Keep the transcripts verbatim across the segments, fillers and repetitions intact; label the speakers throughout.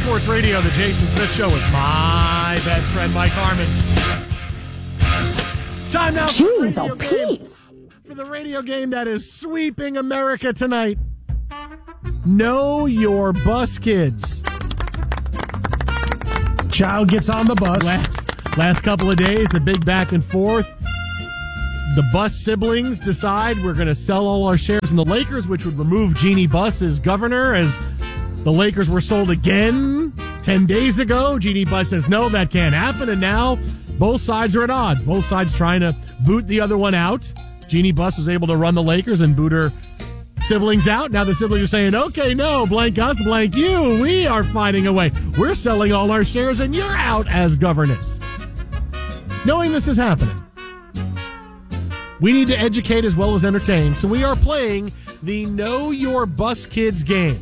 Speaker 1: Sports Radio, the Jason Smith Show with my best friend, Mike Harmon. Time now for the,
Speaker 2: Jeez, oh,
Speaker 1: game, for the radio game that is sweeping America tonight. Know Your Bus Kids.
Speaker 3: Child gets on the bus.
Speaker 1: Last, last couple of days, the big back and forth. The Bus siblings decide we're going to sell all our shares in the Lakers, which would remove Jeannie Buss as governor, as the Lakers were sold again ten days ago. Jeannie Buss says, no, that can't happen. And now both sides are at odds. Both sides trying to boot the other one out. Jeannie Buss was able to run the Lakers and boot her siblings out. Now the siblings are saying, okay, no, blank us, blank you. We are finding a way. We're selling all our shares and you're out as governess. Knowing this is happening, we need to educate as well as entertain. So we are playing the Know Your Bus Kids game.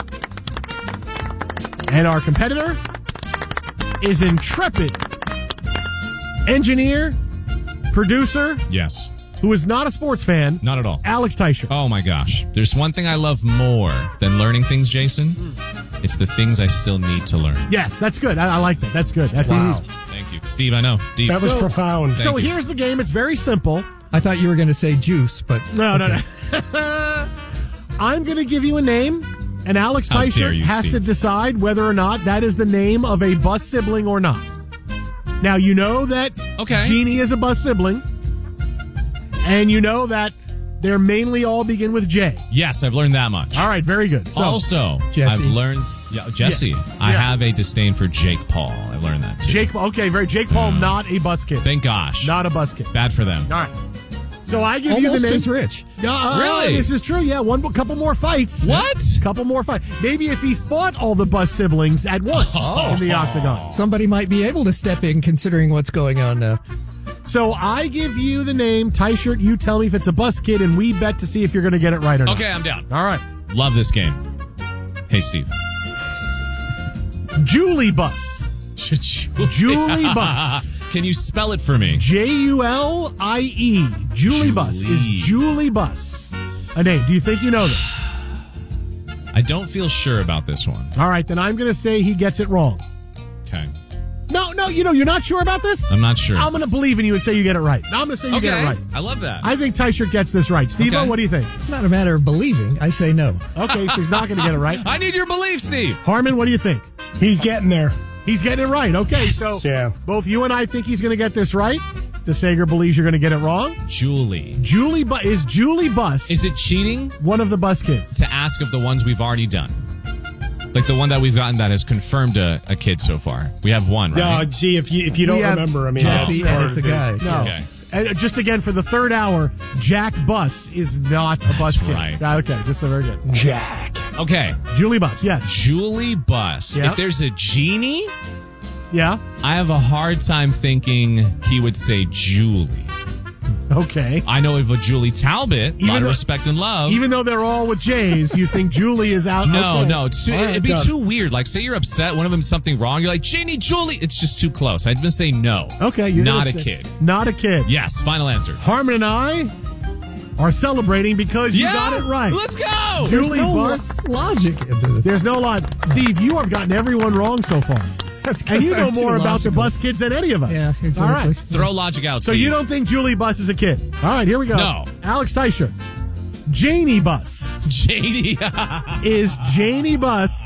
Speaker 1: And our competitor is intrepid engineer, producer.
Speaker 4: Yes.
Speaker 1: Who is not a sports fan.
Speaker 4: Not at all.
Speaker 1: Alex Teicher.
Speaker 4: Oh, my gosh. There's one thing I love more than learning things, Jason. Mm. It's the things I still need to learn.
Speaker 1: Yes, that's good. I, I like that. That's good. That's
Speaker 4: wow.
Speaker 1: easy.
Speaker 4: Thank you. Steve, I know. Deep.
Speaker 3: That was
Speaker 1: so,
Speaker 3: profound.
Speaker 1: Thank so
Speaker 4: you.
Speaker 1: Here's the game. It's very simple.
Speaker 5: I thought you were going to say juice, but...
Speaker 1: No,
Speaker 5: okay.
Speaker 1: no, no. I'm going to give you a name, and Alex
Speaker 4: How dare
Speaker 1: Teicher
Speaker 4: you,
Speaker 1: has
Speaker 4: Steve.
Speaker 1: to decide whether or not that is the name of a Bus sibling or not. Now, you know that
Speaker 4: okay.
Speaker 1: Jeannie is a Bus sibling, and you know that they're mainly all begin with J.
Speaker 4: Yes, I've learned that much.
Speaker 1: All right, very good. So,
Speaker 4: also,
Speaker 5: Jesse.
Speaker 4: I've learned... Yeah, Jesse.
Speaker 1: Yeah.
Speaker 4: I
Speaker 1: Yeah.
Speaker 4: have a disdain for Jake Paul. I learned that, too.
Speaker 1: Jake, okay, very. Jake Paul,
Speaker 4: Yeah.
Speaker 1: not a Bus kid.
Speaker 4: Thank gosh.
Speaker 1: Not a Bus kid.
Speaker 4: Bad for them.
Speaker 1: All right. So I give
Speaker 5: Almost
Speaker 1: you the name.
Speaker 5: as rich.
Speaker 1: Uh,
Speaker 4: Really?
Speaker 1: This is true. Yeah, one couple more fights.
Speaker 4: What?
Speaker 1: Couple more fights. Maybe if he fought all the Bus siblings at once
Speaker 4: Oh.
Speaker 1: in the octagon.
Speaker 5: Somebody might be able to step in considering what's going on now.
Speaker 1: So I give you the name, Teichert. You tell me if it's a Bus kid, and we bet to see if you're going to get it right or not.
Speaker 4: Okay, I'm down.
Speaker 1: All right.
Speaker 4: Love this game. Hey, Steve.
Speaker 1: Julie Buss. Julie Buss.
Speaker 4: Can you spell it for me?
Speaker 1: J U L I E. Julie Buss. Is Julie Buss a name? Do you think you know this?
Speaker 4: I don't feel sure about this one.
Speaker 1: All right, then I'm going to say he gets it wrong.
Speaker 4: Okay.
Speaker 1: No, no, you know, you're not sure about this?
Speaker 4: I'm not sure.
Speaker 1: I'm going to believe in you and say you get it right. No, I'm going to say you
Speaker 4: okay.
Speaker 1: get it right.
Speaker 4: I love that.
Speaker 1: I think Teichert gets this right. Steve-O,
Speaker 4: Okay.
Speaker 1: what do you think?
Speaker 5: It's not a matter of believing. I say no.
Speaker 1: Okay, so he's not going to get it right.
Speaker 4: I need your belief, Steve.
Speaker 1: Harmon, what do you think?
Speaker 3: He's getting there.
Speaker 1: He's getting it right. Okay,
Speaker 4: Yes.
Speaker 1: so
Speaker 3: Yeah.
Speaker 1: both you and I think he's going to get this right. DeSager believes you're going to get it wrong.
Speaker 4: Julie.
Speaker 1: Julie Bu- is Julie Buss
Speaker 4: Is it cheating
Speaker 1: one of the Bus kids?
Speaker 4: to ask of the ones we've already done? Like the one that we've gotten that has confirmed a, a kid so far. We have one, right?
Speaker 3: No, see, if you if you don't
Speaker 1: We have
Speaker 3: remember, I mean,
Speaker 5: Jesse,
Speaker 3: that's
Speaker 5: and
Speaker 3: hard
Speaker 5: it's a
Speaker 3: to do.
Speaker 5: guy.
Speaker 1: No.
Speaker 4: Okay.
Speaker 1: And just again, for the third hour, Jack Buss is not a Bus
Speaker 4: That's
Speaker 1: kid.
Speaker 4: right.
Speaker 1: Ah, Okay, just so very good.
Speaker 3: Jack.
Speaker 4: Okay.
Speaker 1: Julie Buss, yes.
Speaker 4: Julie Buss.
Speaker 1: Yeah.
Speaker 4: If there's a genie,
Speaker 1: Yeah,
Speaker 4: I have a hard time thinking he would say Julie.
Speaker 1: okay.
Speaker 4: I know of a Julie Talbot. A
Speaker 1: Even
Speaker 4: lot of
Speaker 1: though-
Speaker 4: respect and love.
Speaker 1: Even though they're all with J's, you think Julie is out?
Speaker 4: no,
Speaker 1: Okay.
Speaker 4: no, it's too,
Speaker 1: All right,
Speaker 4: it'd be
Speaker 1: done.
Speaker 4: too weird. Like, say you're upset, one of them's something wrong. You're like, Janie, Julie. It's just too close. I'd just say no.
Speaker 1: Okay, you're
Speaker 4: not
Speaker 1: gonna
Speaker 4: a
Speaker 1: say-
Speaker 4: kid.
Speaker 1: Not a kid.
Speaker 4: Yes, final answer.
Speaker 1: Harmon and I are celebrating because you
Speaker 4: yeah,
Speaker 1: got it right.
Speaker 4: Let's go.
Speaker 1: Ju-
Speaker 5: There's
Speaker 1: Julie
Speaker 5: no
Speaker 1: Buss.
Speaker 5: lo- logic into this.
Speaker 1: There's no lot. Steve, you have gotten everyone wrong so far.
Speaker 5: That's 'cause
Speaker 1: And you know
Speaker 5: I'm too
Speaker 1: more about the
Speaker 5: logical.
Speaker 1: Bus kids than any of us.
Speaker 5: Yeah, exactly.
Speaker 1: All right.
Speaker 4: Throw logic out.
Speaker 1: So
Speaker 4: Steve.
Speaker 1: you don't think Julie Buss is a kid? All right, here we go.
Speaker 4: No.
Speaker 1: Alex Teicher. Janie Buss.
Speaker 4: Janie.
Speaker 1: Is Janie Buss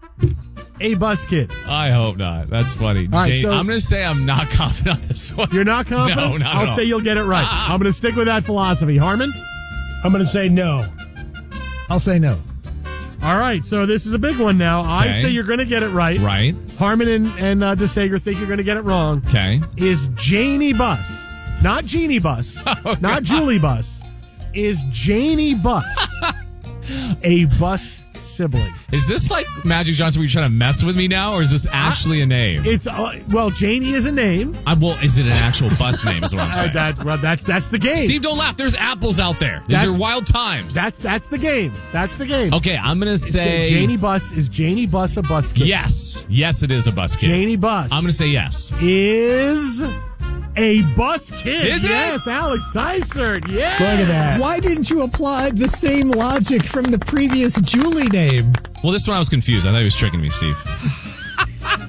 Speaker 1: a Bus kid?
Speaker 4: I hope not. That's funny.
Speaker 1: All right,
Speaker 4: Jane,
Speaker 1: so-
Speaker 4: I'm going to say I'm not confident on this one.
Speaker 1: You're not confident?
Speaker 4: No, not
Speaker 1: I'll
Speaker 4: at all.
Speaker 1: say you'll get it right.
Speaker 4: Ah.
Speaker 1: I'm going to stick with that philosophy. Harmon?
Speaker 3: I'm going to say no.
Speaker 5: I'll say no.
Speaker 1: All right, so this is a big one now. I
Speaker 4: Okay.
Speaker 1: say you're going to get it right.
Speaker 4: Right.
Speaker 1: Harmon and, and uh, DeSager think you're going to get it wrong.
Speaker 4: Okay.
Speaker 1: Is Janie Buss, not Jeannie Buss,
Speaker 4: Oh,
Speaker 1: not
Speaker 4: God.
Speaker 1: Julie Buss, is Janie Buss a Buss sibling?
Speaker 4: Is this like Magic Johnson where you're trying to mess with me now, or is this actually a name?
Speaker 1: It's uh, well, Janie is a name.
Speaker 4: I, well, is it an actual bus name is what I'm
Speaker 1: Uh,
Speaker 4: saying.
Speaker 1: that, well, that's that's the game.
Speaker 4: Steve, don't laugh. There's apples out there. These
Speaker 1: That's-
Speaker 4: are wild times.
Speaker 1: That's that's the game. That's the game.
Speaker 4: Okay, I'm going to
Speaker 1: It's, uh,
Speaker 4: say...
Speaker 1: Janie Buss is Janie Buss a Bus kid?
Speaker 4: Yes. Yes, it is a bus kid.
Speaker 1: Janie Buss.
Speaker 4: I'm going to say yes.
Speaker 1: is a Bus kid.
Speaker 4: Is it?
Speaker 1: Yes, Alex Teichert. Yeah.
Speaker 3: Look at that.
Speaker 5: Why didn't you apply the same logic from the previous Julie name?
Speaker 4: Well, this one I was confused. I thought he was tricking me, Steve.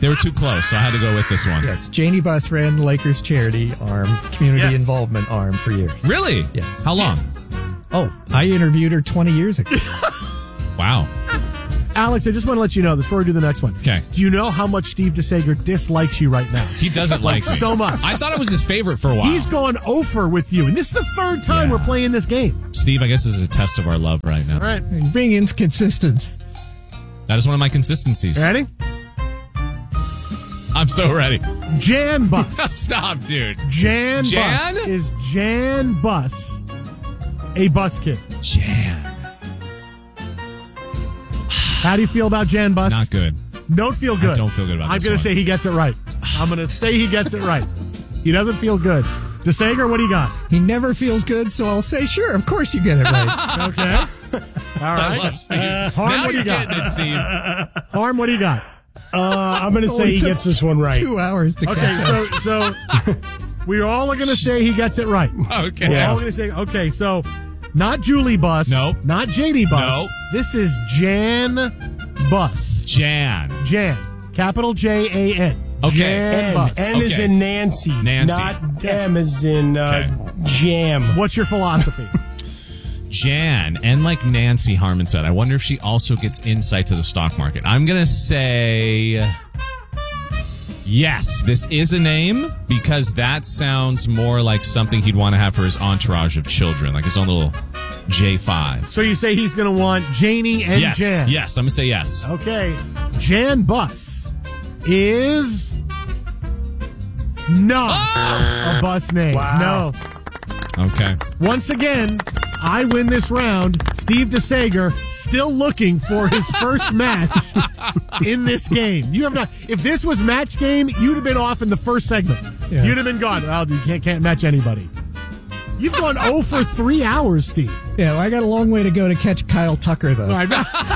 Speaker 4: They were too close, so I had to go with this one.
Speaker 5: Yes, Janie Buss ran the Lakers charity arm, community
Speaker 1: Yes.
Speaker 5: involvement arm for years.
Speaker 4: Really?
Speaker 5: Yes.
Speaker 4: How long?
Speaker 5: Oh, I interviewed her twenty years ago.
Speaker 4: Wow.
Speaker 1: Alex, I just want to let you know this before we do the next one.
Speaker 4: Okay.
Speaker 1: Do you know how much Steve DeSager dislikes you right now?
Speaker 4: He doesn't like me.
Speaker 1: So much.
Speaker 4: I thought it was his favorite for a while.
Speaker 1: He's going over with you, and this is the third time
Speaker 4: Yeah.
Speaker 1: we're playing this game.
Speaker 4: Steve, I guess this is a test of our love right now.
Speaker 1: All right.
Speaker 5: Being inconsistent.
Speaker 4: That is one of my consistencies.
Speaker 1: Ready?
Speaker 4: I'm so ready.
Speaker 1: Jan Buss.
Speaker 4: Stop, dude.
Speaker 1: Jan,
Speaker 4: Jan?
Speaker 1: Buss. Is Jan Buss a bus kid?
Speaker 4: Jan.
Speaker 1: How do you feel about Jan Buss?
Speaker 4: Not good.
Speaker 1: Don't feel good.
Speaker 4: I don't feel good about
Speaker 1: I'm
Speaker 4: this
Speaker 1: going to
Speaker 4: one.
Speaker 1: say he gets it right. I'm going to say he gets it right. He doesn't feel good. DeSager, what do you got?
Speaker 5: He never feels good, so I'll say, sure, of course you get it right.
Speaker 1: Okay. All right.
Speaker 4: I love Steve.
Speaker 1: Uh, Harm,
Speaker 4: now
Speaker 1: what do
Speaker 4: you're
Speaker 1: you got?
Speaker 4: getting it, Steve.
Speaker 1: Harm, what do you got?
Speaker 3: Uh, I'm going to say
Speaker 5: Only
Speaker 3: he
Speaker 5: took
Speaker 3: gets this one right.
Speaker 5: Two hours to
Speaker 1: Okay,
Speaker 5: catch up.
Speaker 1: so so we all are going to say he gets it right.
Speaker 4: Okay.
Speaker 1: We're all going to say, okay, so not Julie Buss.
Speaker 4: Nope.
Speaker 1: Not J D Buss.
Speaker 4: Nope.
Speaker 1: This is Jan Buss.
Speaker 4: Jan.
Speaker 1: Jan. Capital J A N.
Speaker 4: Okay.
Speaker 1: Jan
Speaker 3: N.
Speaker 1: Buss.
Speaker 3: N is
Speaker 4: Okay.
Speaker 3: in Nancy.
Speaker 4: Nancy.
Speaker 3: Not M as in uh, jam.
Speaker 1: What's your philosophy?
Speaker 4: Jan, and like Nancy Harmon said, I wonder if she also gets insight to the stock market. I'm going to say yes, this is a name because that sounds more like something he'd want to have for his entourage of children, like his own little J five.
Speaker 1: So you say he's going to want Janie and
Speaker 4: Yes,
Speaker 1: Jan.
Speaker 4: yes, I'm going to say yes.
Speaker 1: Okay. Jan Buss is not
Speaker 4: Ah!
Speaker 1: a bus name.
Speaker 3: Wow.
Speaker 1: No.
Speaker 4: Okay.
Speaker 1: Once again, I win this round. Steve DeSager still looking for his first match in this game. You have not. If this was match game, you'd have been off in the first segment.
Speaker 5: Yeah.
Speaker 1: You'd have been gone. Well, you can't, can't match anybody. You've gone oh for three hours, Steve.
Speaker 5: Yeah, well, I got a long way to go to catch Kyle Tucker, though.
Speaker 1: All right.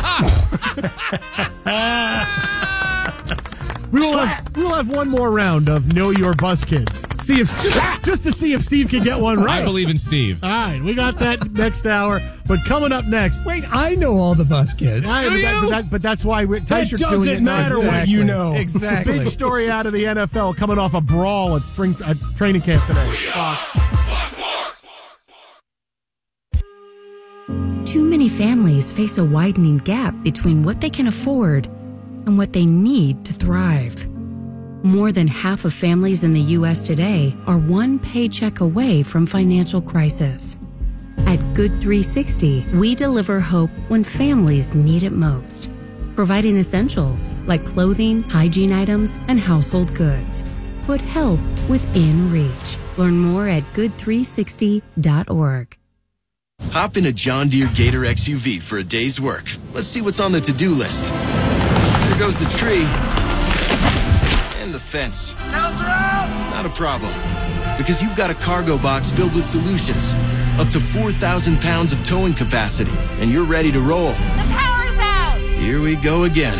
Speaker 1: we will have we'll have one more round of Know Your Bus Kids. See if just, just to see if Steve can get one right.
Speaker 4: I believe in Steve.
Speaker 1: All right, we got that next hour. But coming up next,
Speaker 5: Wait, I know all the bus kids.
Speaker 1: all right,
Speaker 4: Do
Speaker 1: but, that,
Speaker 4: you?
Speaker 1: but, that, but that's why we're,
Speaker 3: That
Speaker 1: Tysher's doing
Speaker 3: doesn't
Speaker 1: it next.
Speaker 3: matter what you know.
Speaker 5: Exactly.
Speaker 1: Big story out of the N F L coming off a brawl at spring at training camp today. Fox.
Speaker 2: Too many families face a widening gap between what they can afford and what they need to thrive. More than half of families in the U S today are one paycheck away from financial crisis. At Good three sixty, we deliver hope when families need it most, providing essentials like clothing, hygiene items, and household goods. Put help within reach. Learn more at good three sixty dot org.
Speaker 6: Hop in a John Deere Gator X U V for a day's work. Let's see what's on the to-do list. There goes the tree. And the fence. Not a problem. Because you've got a cargo box filled with solutions. Up to four thousand pounds of towing capacity. And you're ready to roll.
Speaker 7: The power's out!
Speaker 6: Here we go again.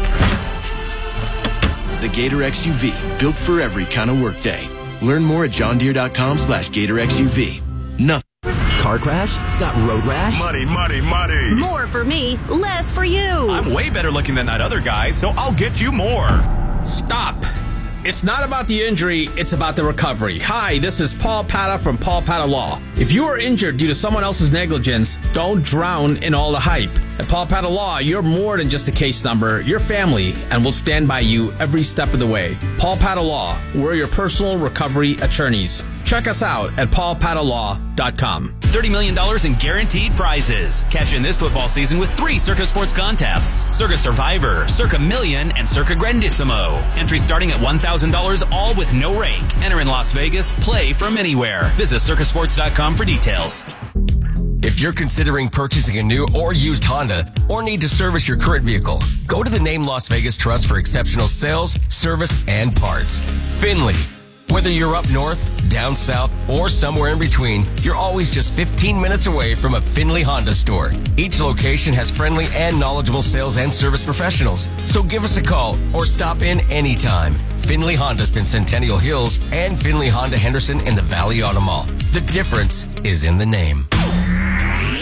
Speaker 6: The Gator X U V. Built for every kind of workday. Learn more at johndeere.com slash Gator X U V. Nothing.
Speaker 8: Car crash? Got road rash?
Speaker 9: Money, money, money.
Speaker 10: More for me, less for you.
Speaker 9: I'm way better looking than that other guy, so I'll get you more.
Speaker 11: Stop. It's not about the injury, it's about the recovery. Hi, this is Paul Pata from Paul Pata Law. If you are injured due to someone else's negligence, don't drown in all the hype. At Paul Pata Law, you're more than just a case number. You're family, and we'll stand by you every step of the way. Paul Pata Law, we're your personal recovery attorneys. Check us out at paul pata law dot com.
Speaker 12: thirty million dollars in guaranteed prizes. Cash in this football season with three Circa Sports contests. Circa Survivor, Circa Million, and Circa Grandissimo. Entry starting at one thousand dollars, all with no rake. Enter in Las Vegas. Play from anywhere. Visit circa sports dot com for details.
Speaker 8: If you're considering purchasing a new or used Honda or need to service your current vehicle, go to the Name Las Vegas Trust for exceptional sales, service, and parts. Finley. Whether you're up north, down south, or somewhere in between, you're always just fifteen minutes away from a Finley Honda store. Each location has friendly and knowledgeable sales and service professionals. So give us a call or stop in anytime. Finley Honda in Centennial Hills and Finley Honda Henderson in the Valley Auto Mall. The difference is in the name.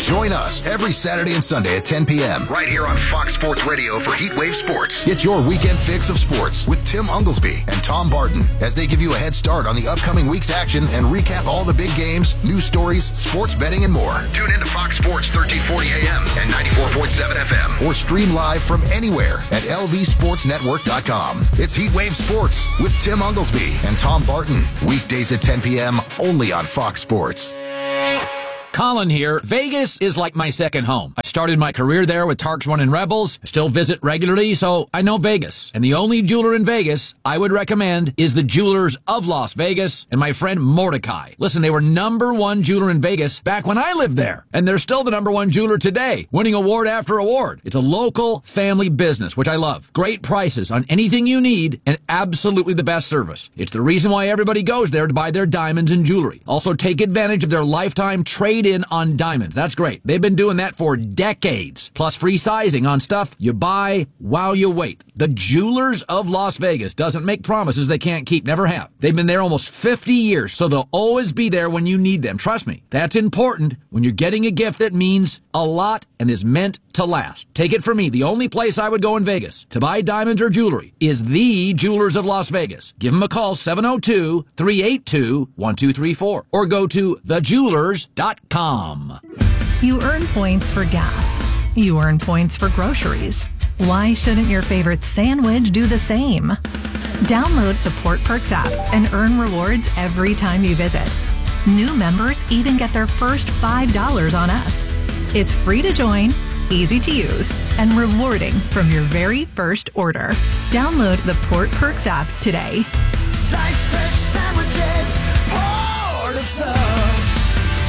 Speaker 7: Join us every Saturday and Sunday at ten p.m. right here on Fox Sports Radio for Heatwave Sports. Get your weekend fix of sports with Tim Unglesby and Tom Barton as they give you a head start on the upcoming week's action and recap all the big games, news stories, sports betting, and more. Tune in to Fox Sports thirteen forty a.m. and ninety-four point seven F M or stream live from anywhere at L V sports network dot com. It's Heatwave Sports with Tim Unglesby and Tom Barton. Weekdays at ten p.m. only on Fox Sports.
Speaker 13: Colin here. Vegas is like my second home. I started my career there with Tarks One and Rebels. I still visit regularly, so I know Vegas. And the only jeweler in Vegas I would recommend is the Jewelers of Las Vegas and my friend Mordecai. Listen, they were number one jeweler in Vegas back when I lived there. And they're still the number one jeweler today, winning award after award. It's a local family business, which I love. Great prices on anything you need and absolutely the best service. It's the reason why everybody goes there to buy their diamonds and jewelry. Also, take advantage of their lifetime trade in on diamonds. That's great. They've been doing that for decades. Plus free sizing on stuff you buy while you wait. The Jewelers of Las Vegas doesn't make promises they can't keep. Never have. They've been there almost fifty years, so they'll always be there when you need them. Trust me. That's important when you're getting a gift that means a lot and is meant to last. Take it from me. The only place I would go in Vegas to buy diamonds or jewelry is the Jewelers of Las Vegas. Give them a call, seven oh two, three eight two, one two three four, or go to the jewelers dot com.
Speaker 14: You earn points for gas. You earn points for groceries. Why shouldn't your favorite sandwich do the same? Download the Port Perks app and earn rewards every time you visit. New members even get their first five dollars on us. It's free to join, easy to use, and rewarding from your very first order. Download the Port Perks app today.
Speaker 15: Slice fresh sandwiches, Port of Subs.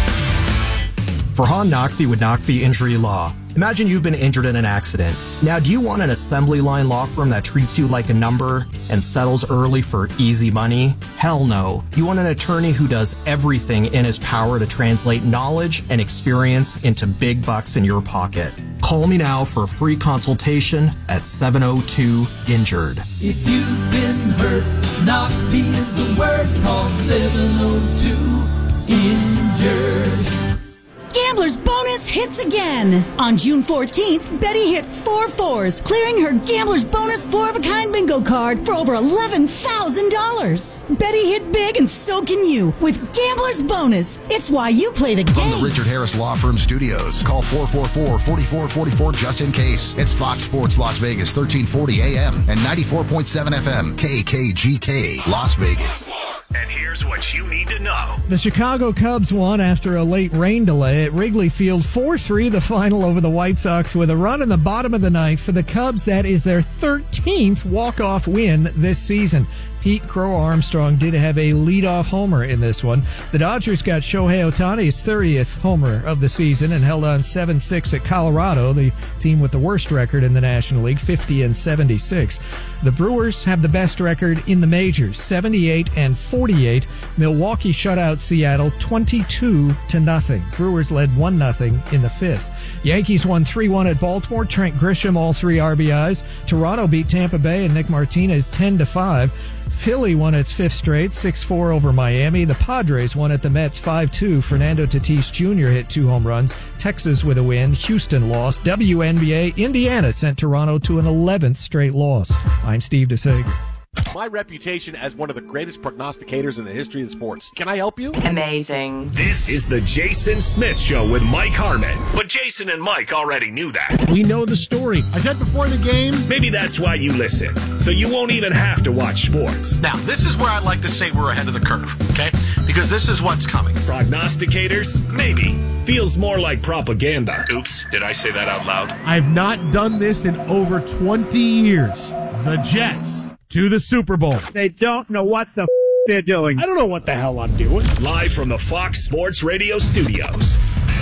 Speaker 16: Farhan Naqvi with Naqvi Injury Law. Imagine you've been injured in an accident. Now, do you want an assembly line law firm that treats you like a number and settles early for easy money? Hell no. You want an attorney who does everything in his power to translate knowledge and experience into big bucks in your pocket. Call me now for a free consultation at seven oh two injured.
Speaker 15: If you've been hurt, Naqvi is the word. Call seven oh two injured.
Speaker 17: Gambler's Bonus hits again. On June fourteenth, Betty hit four fours, clearing her Gambler's Bonus four-of-a-kind bingo card for over eleven thousand dollars. Betty hit big, and so can you with Gambler's Bonus. It's why you play the game.
Speaker 7: From the Richard Harris Law Firm Studios, call four four four, four four four four just in case. It's Fox Sports Las Vegas, thirteen forty A M and ninety-four point seven F M, K K G K, Las Vegas.
Speaker 18: And here's what you need to know.
Speaker 5: The Chicago Cubs won after a late rain delay at Wrigley Field, four three the final over the White Sox with a run in the bottom of the ninth. For the Cubs, that is their thirteenth walk-off win this season. Pete Crow Armstrong did have a leadoff homer in this one. The Dodgers got Shohei Ohtani's thirtieth homer of the season and held on seven six at Colorado, the team with the worst record in the National League, fifty and seventy-six. The Brewers have the best record in the majors, seventy-eight and forty-eight. Milwaukee shut out Seattle twenty-two to nothing. Brewers led one nothing in the fifth. Yankees won three one at Baltimore. Trent Grisham, all three R B Is. Toronto beat Tampa Bay and Nick Martinez ten to five. Philly won its fifth straight, six four over Miami. The Padres won at the Mets five two. Fernando Tatis Junior hit two home runs. Texas with a win. Houston lost. W N B A, Indiana sent Toronto to an eleventh straight loss. I'm Steve DeSager.
Speaker 19: My reputation as one of the greatest prognosticators in the history of sports. Can I help you?
Speaker 18: Amazing. This is the Jason Smith Show with Mike Harmon. But Jason and Mike already knew that.
Speaker 1: We know the story. I said before the game.
Speaker 18: Maybe that's why you listen. So you won't even have to watch sports.
Speaker 19: Now, this is where I'd like to say we're ahead of the curve, okay? Because this is what's coming.
Speaker 18: Prognosticators? Maybe. Feels more like propaganda. Oops, did I say that out loud?
Speaker 1: I've not done this in over twenty years. The Jets to the Super Bowl.
Speaker 20: They don't know what the f- they're doing.
Speaker 19: I don't know what the hell I'm doing.
Speaker 18: Live from the Fox Sports Radio studios.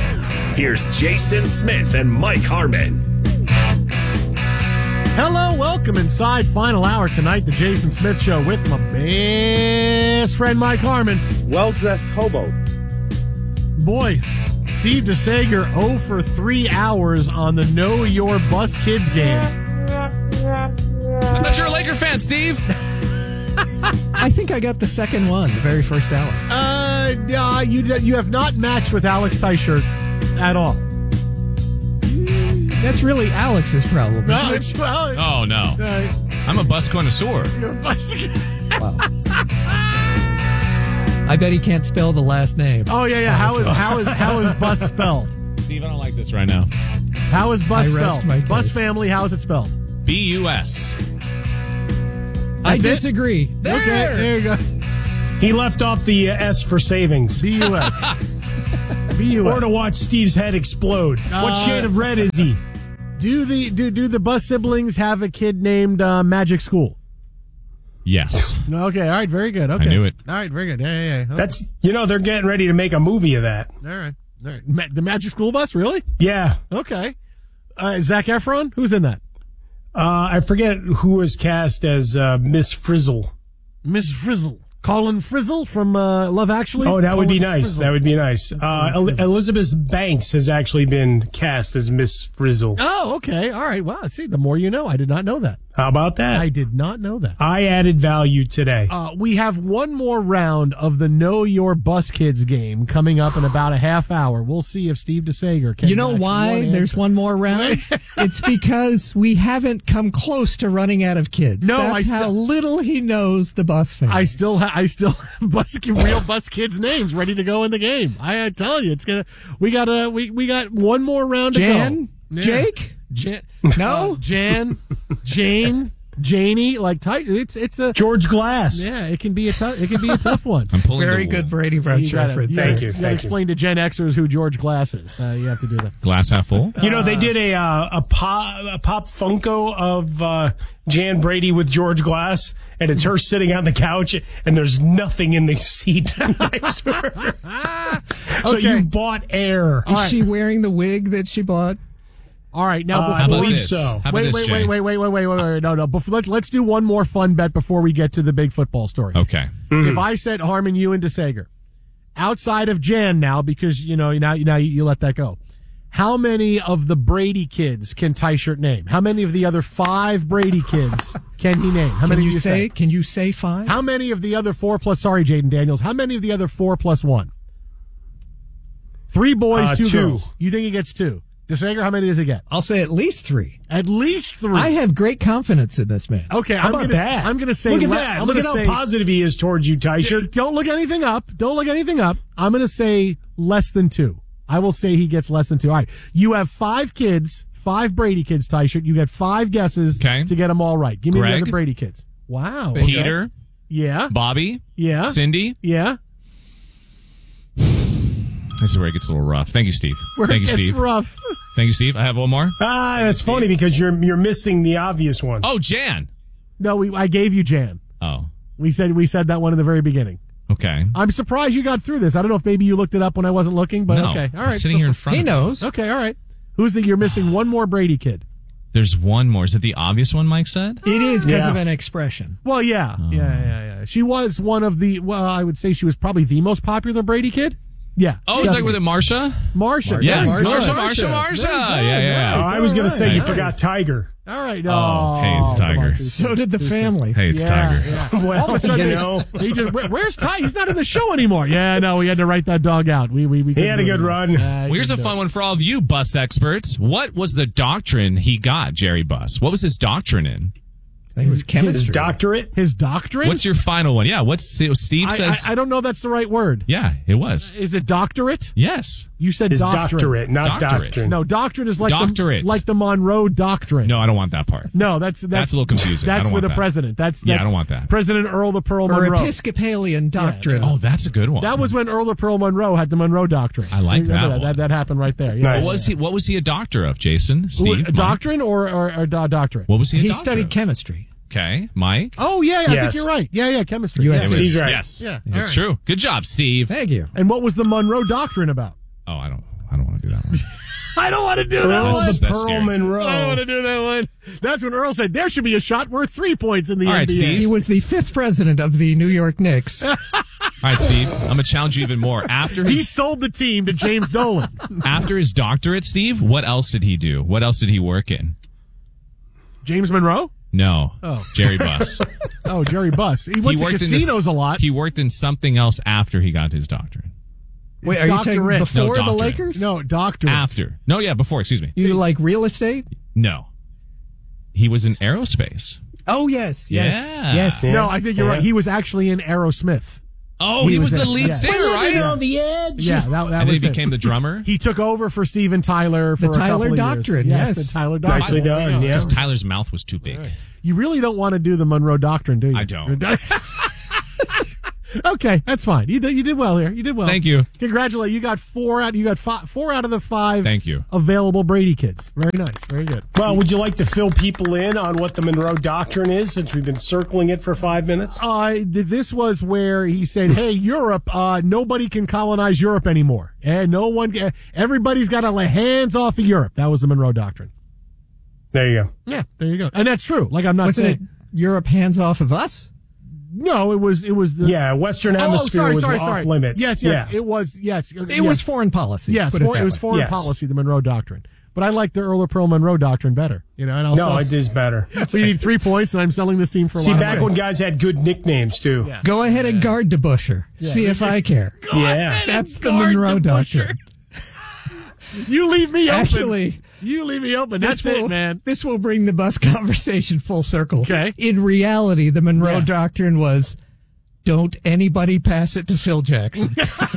Speaker 18: Here's Jason Smith and Mike Harmon.
Speaker 1: Hello, welcome inside final hour tonight, the Jason Smith Show with my best friend Mike Harmon.
Speaker 20: Well-dressed hobo.
Speaker 1: Boy, Steve DeSager oh for three hours on the Know Your Bus Kids game.
Speaker 4: I thought you're a Laker fan, Steve.
Speaker 5: I think I got the second one, the very first hour.
Speaker 1: Uh, uh you you have not matched with Alex Teichert at all.
Speaker 5: That's really Alex's problem.
Speaker 1: No,
Speaker 5: isn't it?
Speaker 1: it's well.
Speaker 4: Oh, no.
Speaker 1: Uh,
Speaker 4: I'm a bus connoisseur.
Speaker 1: you're a bus.
Speaker 5: I bet he can't spell the last name.
Speaker 1: Oh yeah, yeah. How is how is how is bus spelled?
Speaker 4: Steve, I don't like this right now.
Speaker 1: How is bus
Speaker 5: I rest
Speaker 1: spelled?
Speaker 5: my
Speaker 1: Bus
Speaker 5: case.
Speaker 1: family. How is it spelled?
Speaker 4: B U S.
Speaker 5: I
Speaker 1: That's it?
Speaker 5: disagree. There.
Speaker 1: Okay, there you go.
Speaker 3: He left off the uh, S for savings.
Speaker 1: B U S. B U S.
Speaker 3: Or to watch Steve's head explode.
Speaker 1: Uh,
Speaker 3: what shade of red is he?
Speaker 1: Do the do do the Bus siblings have a kid named uh, Magic School?
Speaker 4: Yes.
Speaker 1: Okay, all right, very good. Okay,
Speaker 4: I knew it.
Speaker 1: All right, very good. Yeah, yeah, yeah. Okay.
Speaker 3: That's you know they're getting ready to make a movie of that.
Speaker 1: all right. All right. Ma- the Magic School Bus, really?
Speaker 3: Yeah,
Speaker 1: Okay. Uh, Zac Efron, who's in that?
Speaker 3: uh, I forget who was cast as uh, Miss Frizzle.
Speaker 1: Miss Frizzle, Colin Frizzle from uh, Love Actually.
Speaker 3: Oh, that would be
Speaker 1: Colin
Speaker 3: nice.
Speaker 1: Frizzle.
Speaker 3: That would be nice. Uh, El- Elizabeth Banks has actually been cast as Miss Frizzle.
Speaker 1: Oh, okay. All right. Well, see, the more you know. I did not know that.
Speaker 3: How about that?
Speaker 1: I did not know that.
Speaker 3: I added value today.
Speaker 1: Uh, we have one more round of the Know Your Bus Kids game coming up in about a half hour. We'll see if Steve DeSager can.
Speaker 5: You know
Speaker 1: match
Speaker 5: why
Speaker 1: one
Speaker 5: there's
Speaker 1: answer.
Speaker 5: one more round? It's because we haven't come close to running out of kids.
Speaker 1: No,
Speaker 5: That's
Speaker 1: I
Speaker 5: how
Speaker 1: still-
Speaker 5: little he knows the bus family.
Speaker 1: I still, ha- I still have bus, real bus kids' names ready to go in the game. I, I tell you, it's gonna. We got a, we we got one more round to
Speaker 5: Jan?
Speaker 1: go. Yeah.
Speaker 5: Jake?
Speaker 1: Jan,
Speaker 5: No?
Speaker 1: uh, Jan, Jane, Janie, like tight. It's it's a
Speaker 3: George Glass.
Speaker 1: yeah. It can be a tough. It can be a tough one.
Speaker 4: I'm pulling
Speaker 5: Very
Speaker 4: the
Speaker 5: good Brady Bunch
Speaker 1: You gotta-
Speaker 5: reference.
Speaker 1: you
Speaker 3: Thank
Speaker 1: gotta-
Speaker 3: you,
Speaker 1: You got to
Speaker 3: thank you.
Speaker 1: explain to Gen Xers who George Glass is. Uh, you have to do that.
Speaker 4: glass half full.
Speaker 3: You know, they did a uh, a pop a pop Funko of uh, Jan Brady with George Glass, and it's her sitting on the couch, and there's nothing in the seat next to her. So
Speaker 1: Okay.
Speaker 3: you bought air.
Speaker 5: Is she wearing the wig that she bought?
Speaker 1: All right, now
Speaker 3: Uh, I
Speaker 4: How
Speaker 1: before
Speaker 4: about
Speaker 3: believe
Speaker 4: this?
Speaker 3: so.
Speaker 4: How about
Speaker 1: wait,
Speaker 4: this,
Speaker 1: wait,
Speaker 4: Jay?
Speaker 1: wait, wait, wait, wait, wait, wait, wait, no, no. Before, let, let's do one more fun bet before we get to the big football story.
Speaker 4: Okay.
Speaker 1: If I said Harmon, you and DeSager, outside of Jan now, because you know now now you, you let that go. How many of the Brady kids can Tyshirt name? How many of the other five Brady kids can he name? How
Speaker 5: Can
Speaker 1: many
Speaker 5: you
Speaker 1: do you
Speaker 5: say,
Speaker 1: say?
Speaker 5: can you say five?
Speaker 1: How many of the other four plus? Sorry, Jaden Daniels. How many of the other four plus one? Three boys,
Speaker 3: Uh,
Speaker 1: two,
Speaker 3: two.
Speaker 1: girls. You think he gets two? DeSager, how many does he get?
Speaker 5: I'll say at least three.
Speaker 1: At least three.
Speaker 5: I have great confidence in this man.
Speaker 1: Okay,
Speaker 3: How
Speaker 1: I'm
Speaker 3: about
Speaker 1: gonna,
Speaker 3: that?
Speaker 1: I'm going to say.
Speaker 3: Look at
Speaker 1: le-
Speaker 3: that.
Speaker 1: I'm
Speaker 3: Look at
Speaker 1: gonna
Speaker 3: how
Speaker 1: say,
Speaker 3: positive he is towards you, Tyshirt.
Speaker 1: Don't look anything up. Don't look anything up. I'm going to say less than two. I will say he gets less than two. All right. You have five kids, five Brady kids, Tyshirt. You get five guesses
Speaker 4: Okay.
Speaker 1: to get them all right. Give me
Speaker 4: Greg?
Speaker 1: the other Brady kids. Wow. okay.
Speaker 4: Peter,
Speaker 1: Yeah.
Speaker 4: Bobby,
Speaker 1: Yeah.
Speaker 4: Cindy.
Speaker 1: Yeah.
Speaker 4: This is where it gets a little rough. Thank you, Steve.
Speaker 1: Where
Speaker 4: Thank
Speaker 1: it
Speaker 4: you,
Speaker 1: gets
Speaker 4: Steve.
Speaker 1: rough.
Speaker 4: Thank you, Steve. I have one more.
Speaker 3: Ah, that's funny because you're you're missing the obvious one.
Speaker 4: Oh, Jan.
Speaker 1: No, we, I gave you Jan.
Speaker 4: Oh,
Speaker 1: We said we said that one in the very beginning.
Speaker 4: okay.
Speaker 1: I'm surprised you got through this. I don't know if maybe you looked it up when I wasn't looking, but
Speaker 4: No,
Speaker 1: okay. All
Speaker 4: I'm
Speaker 1: right.
Speaker 4: sitting
Speaker 1: so-
Speaker 4: here in front
Speaker 5: He
Speaker 4: of you.
Speaker 5: knows.
Speaker 1: Okay, all right. Who's the you're missing one more Brady kid?
Speaker 4: There's one more. Is it the obvious one Mike said?
Speaker 5: It is because
Speaker 3: Yeah.
Speaker 5: of an expression.
Speaker 1: Well, yeah.
Speaker 4: Oh.
Speaker 1: Yeah, yeah, yeah. She was one of the well, I would say she was probably the most popular Brady kid. Yeah.
Speaker 4: Oh, it's like with it Marsha?
Speaker 1: Marsha.
Speaker 4: Yes,
Speaker 1: very
Speaker 4: Marsha,
Speaker 1: good.
Speaker 4: Marsha, Marsha.
Speaker 1: Very
Speaker 4: Yeah,
Speaker 1: good.
Speaker 4: yeah.
Speaker 3: Oh, I was going to
Speaker 1: All
Speaker 3: say
Speaker 1: right.
Speaker 3: you
Speaker 1: All
Speaker 3: forgot Tiger.
Speaker 1: All right.
Speaker 4: Oh, hey, it's
Speaker 1: come on,
Speaker 4: Tiger.
Speaker 1: too soon.
Speaker 5: So did the
Speaker 1: Too soon.
Speaker 5: family.
Speaker 4: Hey, it's
Speaker 1: Yeah,
Speaker 4: Tiger.
Speaker 1: yeah.
Speaker 3: Well,
Speaker 1: All of a sudden,
Speaker 3: you know.
Speaker 1: he just, where, where's Tiger? He's not in the show anymore. Yeah, no, we had to write that dog out. We we we.
Speaker 3: He had a good run.
Speaker 1: Yeah,
Speaker 4: Well, here's a fun one for all of you bus experts. What was the doctrine he got, Jerry Bus? What was his doctrine in?
Speaker 5: I think it was chemistry.
Speaker 3: His doctorate.
Speaker 1: His doctrine.
Speaker 4: What's your final one? Yeah, what's Steve
Speaker 1: I,
Speaker 4: says?
Speaker 1: I, I don't know. That's the right word.
Speaker 4: yeah, it was.
Speaker 1: Is it doctorate?
Speaker 4: Yes.
Speaker 1: You said
Speaker 3: His
Speaker 1: doctrine.
Speaker 3: doctorate, not
Speaker 4: Doctorate.
Speaker 3: doctrine.
Speaker 1: No, doctrine is like
Speaker 4: Doctorate.
Speaker 1: the like the Monroe Doctrine.
Speaker 4: No, I don't want that part.
Speaker 1: No, that's that's,
Speaker 4: That's a little confusing. I
Speaker 1: That's
Speaker 4: don't
Speaker 1: for
Speaker 4: want
Speaker 1: the
Speaker 4: that.
Speaker 1: president. That's, that's
Speaker 4: Yeah, I don't want that.
Speaker 1: President Earl the Pearl
Speaker 5: or
Speaker 1: Monroe.
Speaker 5: Episcopalian doctrine.
Speaker 4: Oh, that's a good one.
Speaker 1: That was when Earl the Pearl Monroe had the Monroe Doctrine.
Speaker 4: I like
Speaker 1: Remember
Speaker 4: that
Speaker 1: that.
Speaker 4: one.
Speaker 1: That, that happened right there. Yeah.
Speaker 3: Nice.
Speaker 4: What was he? What was he a doctor of, Jason?
Speaker 1: Ooh,
Speaker 4: Steve?
Speaker 1: a
Speaker 4: Mike?
Speaker 1: doctrine or or, or do- doctorate?
Speaker 4: What was he? A
Speaker 5: He
Speaker 4: doctor
Speaker 5: studied
Speaker 4: of?
Speaker 5: chemistry.
Speaker 4: Okay, Mike.
Speaker 1: Oh yeah, yeah I think
Speaker 3: Yes.
Speaker 1: you're right. Yeah, yeah, chemistry.
Speaker 5: U
Speaker 1: Yeah.
Speaker 5: S C.
Speaker 4: It was-
Speaker 3: He's right.
Speaker 4: Yes,
Speaker 1: Yeah,
Speaker 4: that's
Speaker 1: all right.
Speaker 4: true. Good job, Steve.
Speaker 5: Thank you.
Speaker 1: And what was the Monroe Doctrine about?
Speaker 4: Oh, I don't. I don't want to do that one.
Speaker 1: I don't want to do that
Speaker 3: Earl
Speaker 1: one.
Speaker 3: the
Speaker 4: That's
Speaker 3: Pearl
Speaker 4: scary.
Speaker 3: Monroe.
Speaker 1: I don't want to do that one. That's when Earl said there should be a shot worth three points in the
Speaker 4: All right,
Speaker 1: N B A.
Speaker 4: Steve.
Speaker 5: He was the fifth president of the New York Knicks.
Speaker 4: All right, Steve. I'm gonna challenge you even more. After
Speaker 1: He
Speaker 4: his
Speaker 1: sold the team to James Dolan.
Speaker 4: after his doctorate, Steve, what else did he do? What else did he work in?
Speaker 1: James Monroe?
Speaker 4: No.
Speaker 1: Oh.
Speaker 4: Jerry Buss.
Speaker 1: Oh, Jerry Buss. He went
Speaker 4: he
Speaker 1: to
Speaker 4: worked in
Speaker 1: casinos
Speaker 4: this,
Speaker 1: a lot.
Speaker 4: He worked in something else after he got his doctorate.
Speaker 5: Wait, are you
Speaker 1: Doctor
Speaker 5: taking
Speaker 1: Rich.
Speaker 5: before
Speaker 4: No,
Speaker 5: the
Speaker 4: doctorate.
Speaker 5: Lakers?
Speaker 1: No, doctor.
Speaker 4: After. No, yeah, before, excuse me.
Speaker 5: You like real estate?
Speaker 4: No. He was in aerospace.
Speaker 5: Oh, yes. Yes.
Speaker 4: Yeah.
Speaker 5: Yes.
Speaker 1: No, I think you're
Speaker 3: Yeah.
Speaker 1: right. He was actually in Aerosmith.
Speaker 4: Oh, he,
Speaker 1: He
Speaker 4: was,
Speaker 1: was
Speaker 4: the
Speaker 1: in-
Speaker 4: lead
Speaker 1: yeah.
Speaker 4: singer,
Speaker 3: We're
Speaker 4: right?
Speaker 3: living on the edge.
Speaker 1: Yeah, that, that
Speaker 4: and then
Speaker 1: was
Speaker 4: he
Speaker 1: it.
Speaker 4: became the drummer.
Speaker 1: He took over for Steven Tyler for
Speaker 5: The
Speaker 1: a
Speaker 5: Tyler
Speaker 1: couple of
Speaker 5: Doctrine,
Speaker 1: years.
Speaker 5: yes.
Speaker 1: the Tyler Doctrine.
Speaker 3: Nicely done, yeah.
Speaker 4: Because Tyler's mouth was too big.
Speaker 1: You really don't want to do the Monroe Doctrine, do you?
Speaker 4: I don't.
Speaker 1: Okay, that's fine. You did you did well here. You did well.
Speaker 4: Thank you.
Speaker 1: Congratulate you. Got four out. You got five, four out of the five.
Speaker 4: Thank you.
Speaker 1: Available Brady kids. Very nice. Very good.
Speaker 3: Well, would you like to fill people in on what the Monroe Doctrine is, since we've been circling it for five minutes?
Speaker 1: Uh, th- this was where he said, "Hey, Europe, uh, nobody can colonize Europe anymore, and no one, uh, everybody's got to lay hands off of Europe." That was the Monroe Doctrine.
Speaker 3: There you go.
Speaker 1: Yeah, there you go, and that's true. Like I'm not
Speaker 5: Wasn't
Speaker 1: saying
Speaker 5: it Europe hands off of us?
Speaker 1: no, it was it was the
Speaker 3: Yeah, Western
Speaker 1: Oh,
Speaker 3: Hemisphere
Speaker 1: sorry,
Speaker 3: was
Speaker 1: sorry,
Speaker 3: off
Speaker 1: sorry.
Speaker 3: limits.
Speaker 1: Yes, yes,
Speaker 3: Yeah.
Speaker 1: it was. Yes,
Speaker 5: It was foreign policy.
Speaker 1: Yes,
Speaker 5: put it,
Speaker 1: for,
Speaker 5: that
Speaker 1: it was
Speaker 5: way.
Speaker 1: foreign
Speaker 3: Yes.
Speaker 1: policy, the Monroe Doctrine. But I like the Earl of Pearl Monroe Doctrine better. You know, and I'll
Speaker 3: No,
Speaker 1: sell,
Speaker 3: it is better.
Speaker 1: so you need three points, and I'm selling this team for a
Speaker 3: See,
Speaker 1: lot.
Speaker 3: back when guys had good nicknames, too.
Speaker 1: Yeah.
Speaker 5: Go ahead and guard the busher. See if I care.
Speaker 3: Yeah.
Speaker 5: That's the Monroe Doctrine.
Speaker 1: You leave me open.
Speaker 5: Actually,
Speaker 1: you leave me open.
Speaker 5: This
Speaker 1: That's
Speaker 5: will,
Speaker 1: it, man.
Speaker 5: This will bring the bus conversation full circle.
Speaker 1: Okay.
Speaker 5: In reality, the Monroe
Speaker 1: Yes.
Speaker 5: Doctrine was, don't anybody pass it to Phil Jackson.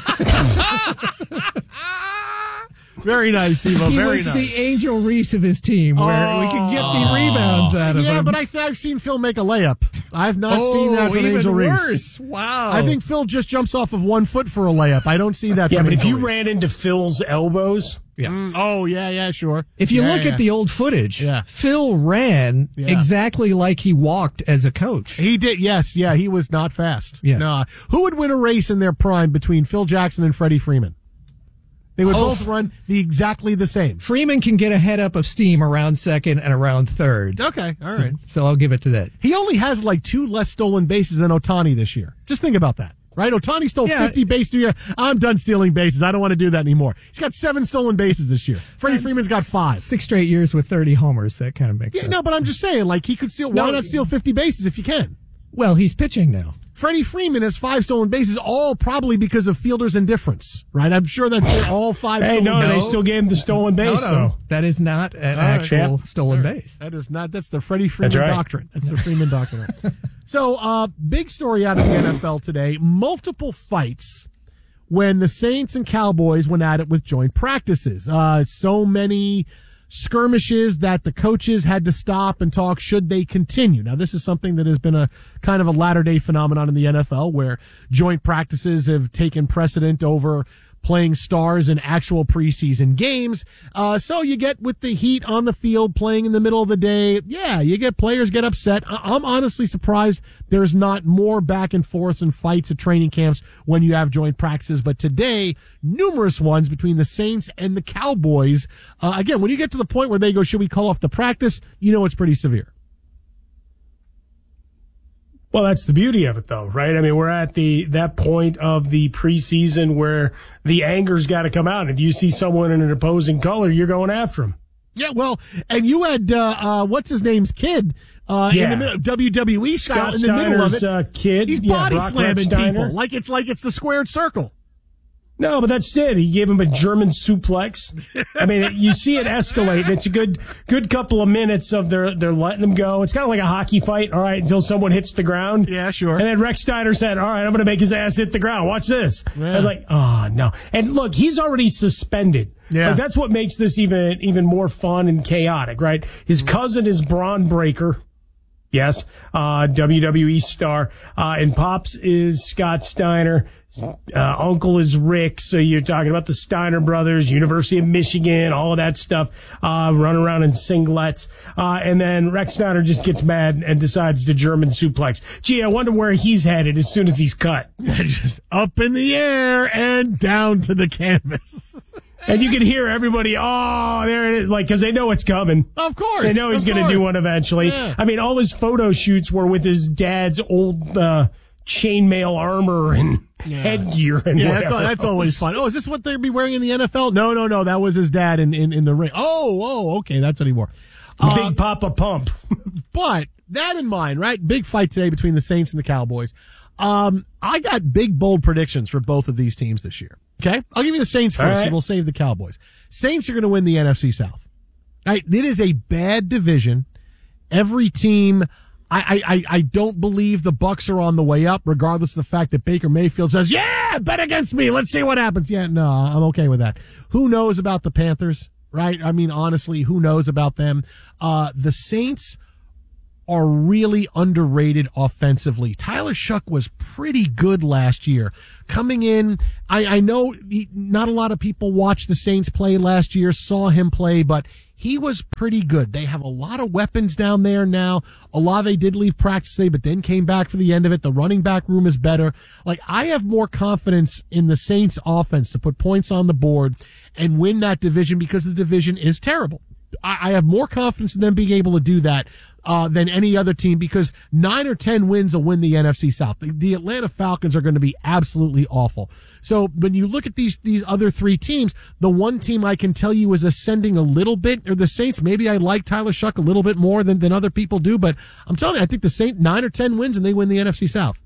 Speaker 1: Very nice, Steve.
Speaker 5: He
Speaker 1: Very
Speaker 5: was
Speaker 1: nice.
Speaker 5: the Angel Reese of his team, where we could get the rebounds out of
Speaker 1: yeah,
Speaker 5: him.
Speaker 1: but I th- I've seen Phil make a layup. I've not
Speaker 5: oh,
Speaker 1: seen that from
Speaker 5: even
Speaker 1: Angel Reese.
Speaker 5: worse. Wow.
Speaker 1: I think Phil just jumps off of one foot for a layup. I don't see that.
Speaker 3: Yeah,
Speaker 1: from
Speaker 3: but if
Speaker 1: Angel
Speaker 3: you
Speaker 1: Reese.
Speaker 3: ran into Phil's elbows,
Speaker 5: Yeah.
Speaker 1: Mm, oh yeah, yeah, sure.
Speaker 5: If you
Speaker 1: Yeah,
Speaker 5: look
Speaker 1: yeah.
Speaker 5: at the old footage,
Speaker 1: Yeah.
Speaker 5: Phil ran
Speaker 1: Yeah.
Speaker 5: exactly like he walked as a coach.
Speaker 1: He did, yes, yeah. He was not fast.
Speaker 5: Yeah.
Speaker 1: No. Who would win a race in their prime between Phil Jackson and Freddie Freeman? They would
Speaker 5: Oh,
Speaker 1: both run the exactly the same.
Speaker 5: Freeman can get a head up of steam around second and around third.
Speaker 1: Okay, all right.
Speaker 5: So I'll give it to that.
Speaker 1: He only has like two less stolen bases than Ohtani this year. Just think about that. Right? Ohtani stole
Speaker 5: Yeah.
Speaker 1: fifty bases a year. I'm done stealing bases. I don't want to do that anymore. He's got seven stolen bases this year. Freddie Freeman's got five.
Speaker 5: Six straight years with thirty homers. That kind of makes
Speaker 1: Yeah,
Speaker 5: sense.
Speaker 1: no, but I'm just saying, like, he could steal. Why
Speaker 5: No.
Speaker 1: not steal fifty bases if you can?
Speaker 5: Well, he's pitching now.
Speaker 1: Freddie Freeman has five stolen bases, all probably because of fielder's indifference, right? I'm sure that's all five
Speaker 3: hey,
Speaker 1: stolen
Speaker 3: no,
Speaker 1: bases.
Speaker 3: they still gave him the stolen base,
Speaker 5: no, no,
Speaker 3: though.
Speaker 5: that is not an
Speaker 1: All right.
Speaker 5: actual
Speaker 3: Yeah.
Speaker 5: stolen
Speaker 1: All right.
Speaker 5: base.
Speaker 1: That is not, that's the Freddie Freeman
Speaker 3: That's right.
Speaker 1: doctrine. That's the Freeman doctrine. So, uh, big story out of the N F L today. Multiple fights when the Saints and Cowboys went at it with joint practices. Uh, so many skirmishes that the coaches had to stop and talk, should they continue? Now, this is something that has been a kind of a latter day phenomenon in the N F L, where joint practices have taken precedent over playing stars in actual preseason games. Uh, so you get with the Heat on the field playing in the middle of the day. Yeah, you get players get upset. I- I'm honestly surprised there's not more back and forth and fights at training camps when you have joint practices. But today, numerous ones between the Saints and the Cowboys. Uh, again, when you get to the point where they go, should we call off the practice? You know, it's pretty severe.
Speaker 3: Well, that's the beauty of it, though, right? I mean, we're at the that point of the preseason where the anger's got to come out. If you see someone in an opposing color, you're going after him.
Speaker 1: Yeah, well, and you had, uh, uh, what's his name's kid, uh, in
Speaker 3: Yeah.
Speaker 1: the middle, W W E style,
Speaker 3: Scott
Speaker 1: in the middle of it.
Speaker 3: Steiner's, uh, kid.
Speaker 1: He's
Speaker 3: Yeah,
Speaker 1: body
Speaker 3: Brock
Speaker 1: slamming
Speaker 3: Steiner.
Speaker 1: people. Like it's like it's the squared circle.
Speaker 3: No, but that's it. He gave him a German suplex. I mean, you see it escalate. And it's a good, good couple of minutes of their, they're letting him go. It's kind of like a hockey fight. All right. Until someone hits the ground.
Speaker 1: Yeah, sure.
Speaker 3: And then Rex Steiner said, all right, I'm going to make his ass hit the ground. Watch this.
Speaker 1: Yeah.
Speaker 3: I was like, oh no. And look, he's already suspended.
Speaker 1: Yeah.
Speaker 3: Like, that's what makes this even, even more fun and chaotic, right? His cousin is Braun Breaker. Yes, uh, W W E star. Uh, and Pops is Scott Steiner. Uh, Uncle is Rick. So you're talking about the Steiner brothers, University of Michigan, all of that stuff, uh, running around in singlets. Uh, and then Rex Steiner just gets mad and decides to German suplex. Gee, I wonder where he's headed as soon as he's cut.
Speaker 1: Just up in the air and down to the canvas.
Speaker 3: And you can hear everybody, oh, there it is, like, because they know it's coming.
Speaker 1: Of course.
Speaker 3: They know he's
Speaker 1: of
Speaker 3: going to do
Speaker 1: course.
Speaker 3: one eventually.
Speaker 1: Yeah.
Speaker 3: I mean, all his photo shoots were with his dad's old uh, chainmail armor and
Speaker 1: Yeah.
Speaker 3: headgear and
Speaker 1: Yeah,
Speaker 3: whatever.
Speaker 1: that's, that's always fun. Oh, is this what they'd be wearing in the N F L? No, no, no. That was his dad in, in, in the ring. Oh, oh, okay. That's what he wore. Uh,
Speaker 3: Big Papa Pump.
Speaker 1: But that in mind, right? Big fight today between the Saints and the Cowboys. Um, I got big, bold predictions for both of these teams this year. Okay? I'll give you the Saints first,
Speaker 3: right.
Speaker 1: and we'll save the Cowboys. Saints are going to win the N F C South. Right? It is a bad division. Every team, I, I, I don't believe the Bucs are on the way up, regardless of the fact that Baker Mayfield says, yeah, bet against me. Let's see what happens. Yeah, no, I'm okay with that. Who knows about the Panthers, right? I mean, honestly, who knows about them? Uh, the Saints are really underrated offensively. Tyler Shuck was pretty good last year. Coming in, I, I know he, not a lot of people watched the Saints play last year, saw him play, but he was pretty good. They have a lot of weapons down there now. Olave did leave practice today, but then came back for the end of it. The running back room is better. Like, I have more confidence in the Saints offense to put points on the board and win that division because the division is terrible. I, I have more confidence in them being able to do that Uh, than any other team because nine or ten wins will win the N F C South. The, the Atlanta Falcons are going to be absolutely awful. So when you look at these these other three teams, the one team I can tell you is ascending a little bit are the Saints. Maybe I like Tyler Shuck a little bit more than, than other people do, but I'm telling you, I think the Saints nine or ten wins and they win the N F C South.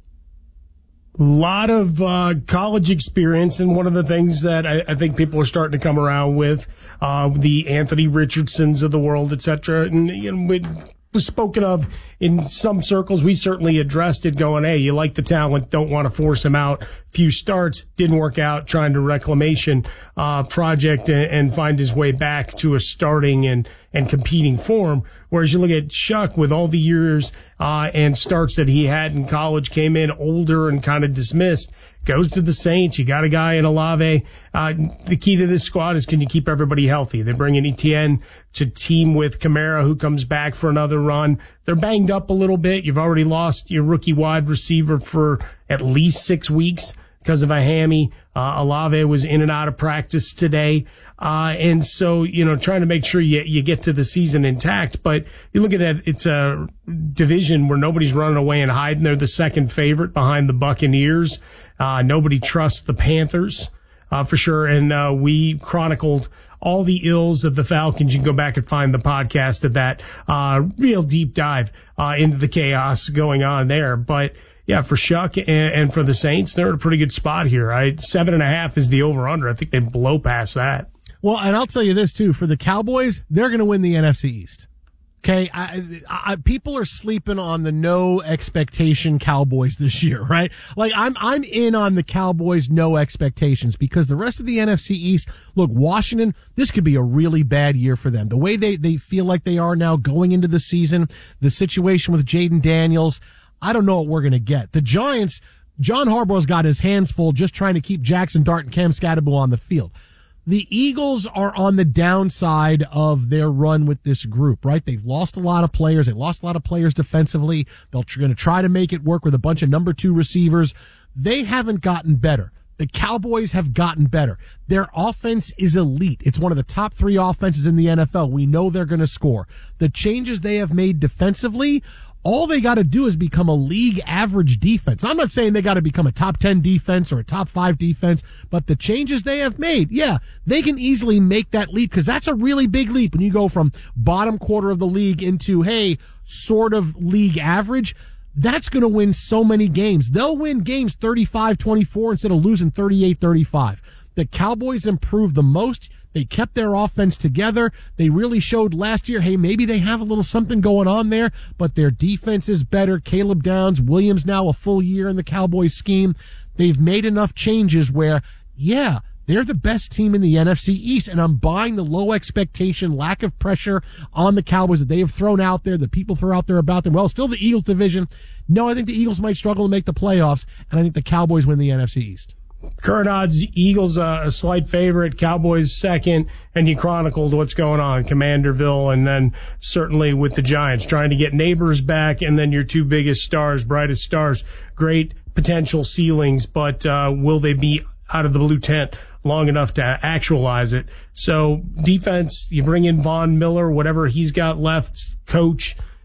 Speaker 3: A lot of uh, college experience, and one of the things that I, I think people are starting to come around with, uh, the Anthony Richardsons of the world, et cetera. And you know, it was spoken of in some circles. We certainly addressed it going, hey, you like the talent, don't want to force him out. Few starts, didn't work out, trying to reclamation uh, project and, and find his way back to a starting and, and competing form. Whereas you look at Shuck with all the years uh, and starts that he had in college, came in older and kind of dismissed, goes to the Saints. You got a guy in Olave. Uh, the key to this squad is, can you keep everybody healthy? They bring in Etienne to team with Kamara, who comes back for another run. They're banged up a little bit. You've already lost your rookie wide receiver for at least six weeks because of a hammy. Uh, Olave was in and out of practice today. Uh, and so, you know, trying to make sure you, you get to the season intact. But you look at it, it's a division where nobody's running away and hiding. They're the second favorite behind the Buccaneers. Uh, nobody trusts the Panthers, uh, for sure. And, uh, we chronicled all the ills of the Falcons. You can go back and find the podcast of that, uh, real deep dive, uh, into the chaos going on there. But, yeah, for Shuck and, and for the Saints, they're in a pretty good spot here. I, seven and a half is the over-under. I think they blow past that.
Speaker 1: Well, and I'll tell you this, too. For the Cowboys, they're going to win the N F C East. Okay? I, I, people are sleeping on the no expectation Cowboys this year, right? Like, I'm I'm in on the Cowboys no expectations because the rest of the N F C East, look, Washington, this could be a really bad year for them. The way they, they feel like they are now going into the season, the situation with Jaden Daniels, I don't know what we're going to get. The Giants, John Harbaugh's got his hands full just trying to keep Jackson Dart and Cam Scatterbo on the field. The Eagles are on the downside of their run with this group, right? They've lost a lot of players. They lost a lot of players defensively. They're going to try to make it work with a bunch of number two receivers. They haven't gotten better. The Cowboys have gotten better. Their offense is elite. It's one of the top three offenses in the N F L. We know they're going to score. The changes they have made defensively, all they got to do is become a league average defense. I'm not saying they got to become a top ten defense or a top five defense, but the changes they have made, yeah, they can easily make that leap because that's a really big leap when you go from bottom quarter of the league into, hey, sort of league average. That's going to win so many games. They'll win games thirty-five twenty-four instead of losing thirty-eight thirty-five. The Cowboys improved the most. They kept their offense together. They really showed last year, hey, maybe they have a little something going on there, but their defense is better. Caleb Downs, Williams now a full year in the Cowboys scheme. They've made enough changes where, yeah, they're the best team in the N F C East, and I'm buying the low expectation, lack of pressure on the Cowboys that they have thrown out there, that people throw out there about them. Well, still the Eagles division. No, I think the Eagles might struggle to make the playoffs, and I think the Cowboys win the N F C East.
Speaker 3: Current odds, Eagles uh, a slight favorite, Cowboys second, and you chronicled what's going on, Commanderville, and then certainly with the Giants, trying to get Neighbors back, and then your two biggest stars, brightest stars, great potential ceilings, but uh, will they be out of the blue tent long enough to actualize it? So defense, you bring in Von Miller, whatever he's got left, coach,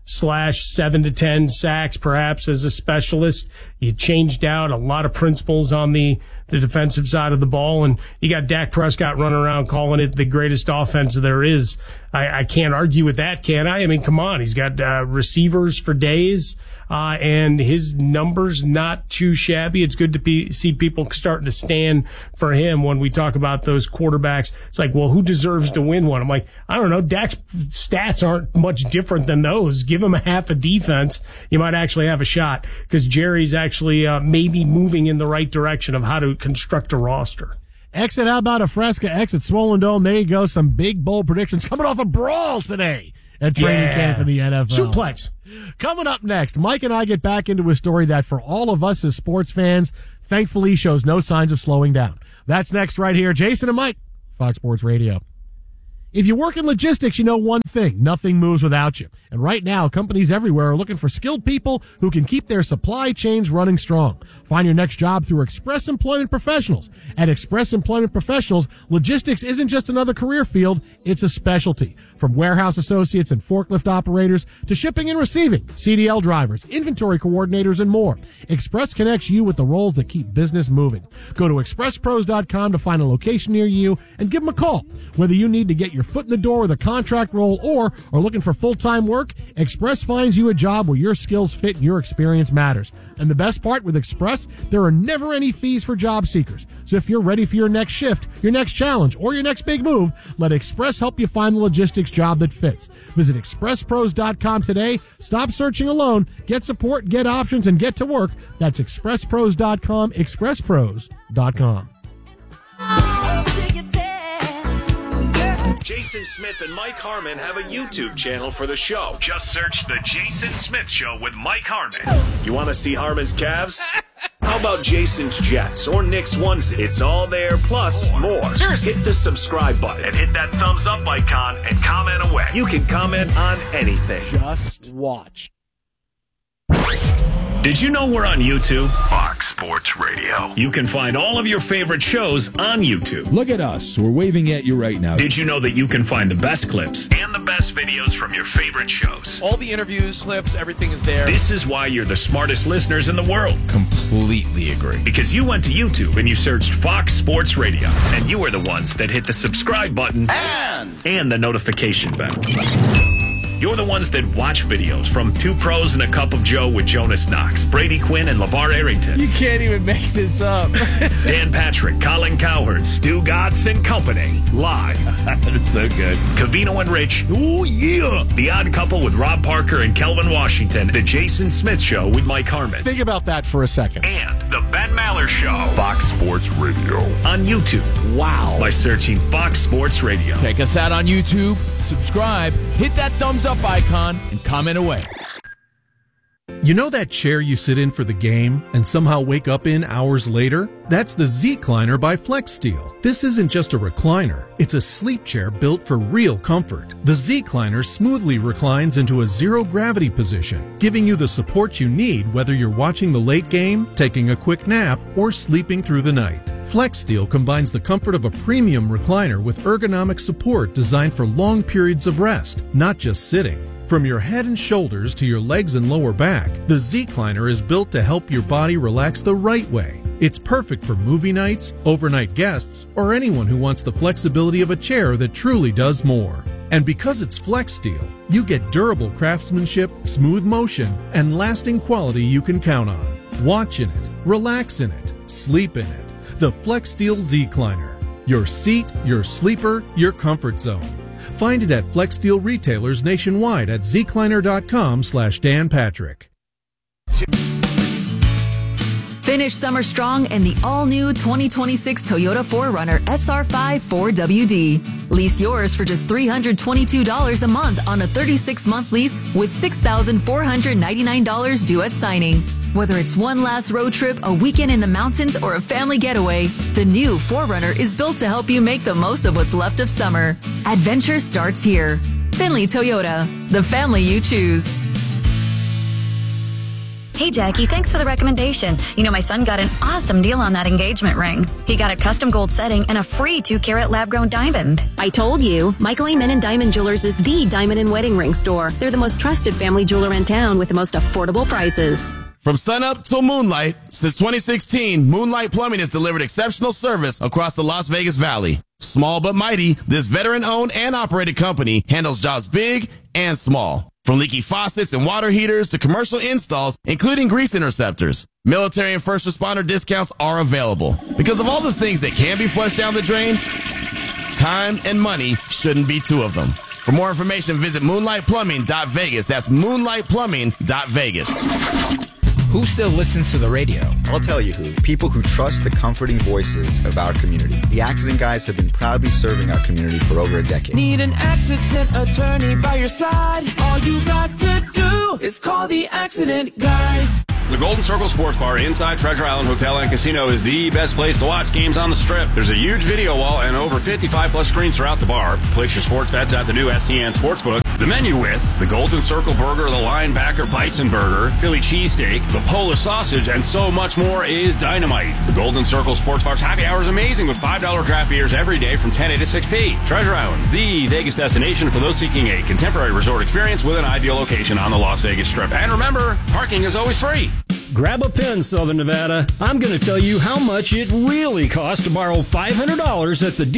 Speaker 3: slash seven to ten sacks, perhaps as a specialist. You changed out a lot of principles on the, the defensive side of the ball, and you got Dak Prescott running around calling it the greatest offense there is. I, I can't argue with that, can I? I mean, come on. He's got uh, receivers for days, uh, and his numbers not too shabby. It's good to be, see people starting to stand for him when we talk about those quarterbacks. It's like, well, who deserves to win one? I'm like, I don't know. Dak's stats aren't much different than those. Give him a half a defense. You might actually have a shot, because Jerry's actually uh, maybe moving in the right direction of how to construct a roster.
Speaker 1: Exit out about a Fresca, exit Swollen Dome. There you go. Some big, bold predictions coming off a brawl today at training
Speaker 3: Yeah.
Speaker 1: camp in the N F L.
Speaker 3: Suplex.
Speaker 1: Coming up next, Mike and I get back into a story that for all of us as sports fans, thankfully shows no signs of slowing down. That's next right here. Jason and Mike, Fox Sports Radio. If you work in logistics, you know one thing. Nothing moves without you. And right now, companies everywhere are looking for skilled people who can keep their supply chains running strong. Find your next job through Express Employment Professionals. At Express Employment Professionals, logistics isn't just another career field, it's a specialty. From warehouse associates and forklift operators to shipping and receiving, C D L drivers, inventory coordinators, and more. Express connects you with the roles that keep business moving. Go to express pros dot com to find a location near you and give them a call. Whether you need to get your foot in the door with a contract role or are looking for full-time work, Express finds you a job where your skills fit and your experience matters. And the best part with Express, there are never any fees for job seekers. So if you're ready for your next shift, your next challenge, or your next big move, let Express help you find the logistics job that fits. Visit express pros dot com today. Stop searching alone. Get support, get options, and get to work. That's express pros dot com, express pros dot com.
Speaker 18: Jason Smith and Mike Harmon have a YouTube channel for the show. Just search The Jason Smith Show with Mike Harmon. You want to see Harmon's calves? How about Jason's Jets or Nick's onesie? It's all there, plus more. Seriously. Hit the subscribe button and hit that thumbs up icon and comment away. You can comment on anything.
Speaker 19: Just watch.
Speaker 18: Did you know we're on YouTube? Fox Sports Radio. You can find all of your favorite shows on YouTube.
Speaker 21: Look at us. We're waving at you right now.
Speaker 18: Did you know that you can find the best clips and the best videos from your favorite shows?
Speaker 19: All the interviews, clips, everything is there.
Speaker 18: This is why you're the smartest listeners in the world.
Speaker 21: Completely agree.
Speaker 18: Because you went to YouTube and you searched Fox Sports Radio, and you are the ones that hit the subscribe button and, and the notification bell. You're the ones that watch videos from Two Pros and a Cup of Joe with Jonas Knox, Brady Quinn, and LeVar Arrington.
Speaker 22: You can't even make this up.
Speaker 18: Dan Patrick, Colin Cowherd, Stu Gatz and Company. Live.
Speaker 22: That's so good.
Speaker 18: Cavino and Rich. Oh, yeah. The Odd Couple with Rob Parker and Kelvin Washington. The Jason Smith Show with Mike Harmon.
Speaker 19: Think about that for a second.
Speaker 18: And The Ben Maller Show. Fox Sports Radio. On YouTube. Wow. By searching Fox Sports Radio.
Speaker 22: Check us out on YouTube. Subscribe. Hit that thumbs up icon and comment away.
Speaker 23: You know that chair you sit in for the game and somehow wake up in hours later? That's the Z-Cliner by FlexSteel. This isn't just a recliner. It's a sleep chair built for real comfort. The Z-Cliner smoothly reclines into a zero-gravity position, giving you the support you need whether you're watching the late game, taking a quick nap, or sleeping through the night. FlexSteel combines the comfort of a premium recliner with ergonomic support designed for long periods of rest, not just sitting. From your head and shoulders to your legs and lower back, the Z-Cliner is built to help your body relax the right way. It's perfect for movie nights, overnight guests, or anyone who wants the flexibility of a chair that truly does more. And because it's FlexSteel, you get durable craftsmanship, smooth motion, and lasting quality you can count on. Watch in it, relax in it, sleep in it. The FlexSteel Z-Cliner. Your seat, your sleeper, your comfort zone. Find it at FlexSteel retailers nationwide at zcliner.com slash Dan Patrick.
Speaker 24: Finish summer strong in the all-new twenty twenty-six Toyota four runner S R five four W D. Lease yours for just three hundred twenty-two dollars a month on a thirty-six month lease with six thousand four hundred ninety-nine dollars due at signing. Whether it's one last road trip, a weekend in the mountains, or a family getaway, the new four runner is built to help you make the most of what's left of summer. Adventure starts here. Finley Toyota, the family you choose.
Speaker 2: Hey, Jackie, thanks for the recommendation. You know, my son got an awesome deal on that engagement ring. He got a custom gold setting and a free two-carat lab-grown diamond.
Speaker 6: I told you, Michael Amen Diamond Jewelers is the diamond and wedding ring store. They're the most trusted family jeweler in town with the most affordable prices.
Speaker 22: From sunup till moonlight, since twenty sixteen, Moonlight Plumbing has delivered exceptional service across the Las Vegas Valley. Small but mighty, this veteran-owned and operated company handles jobs big and small. From leaky faucets and water heaters to commercial installs, including grease interceptors. Military and first responder discounts are available. Because of all the things that can be flushed down the drain, time and money shouldn't be two of them. For more information, visit moonlight plumbing dot vegas. That's moonlight plumbing dot vegas.
Speaker 9: Who still listens to the radio?
Speaker 10: I'll tell you who. People who trust the comforting voices of our community. The Accident Guys have been proudly serving our community for over a decade.
Speaker 15: Need an accident attorney by your side? All you got to do is call the Accident Guys.
Speaker 25: The Golden Circle Sports Bar inside Treasure Island Hotel and Casino is the best place to watch games on the Strip. There's a huge video wall and over fifty-five plus screens throughout the bar. Place your sports bets at the new S T N Sportsbook. The menu with the Golden Circle Burger, the Linebacker Bison Burger, Philly Cheesesteak, the Polish Sausage, and so much more is dynamite. The Golden Circle Sports Bar's happy hour is amazing with five dollar draft beers every day from ten a to six p. Treasure Island, the Vegas destination for those seeking a contemporary resort experience with an ideal location on the Las Vegas Strip. And remember, parking is always free.
Speaker 26: Grab a pen, Southern Nevada. I'm going to tell you how much it really costs to borrow five hundred dollars at the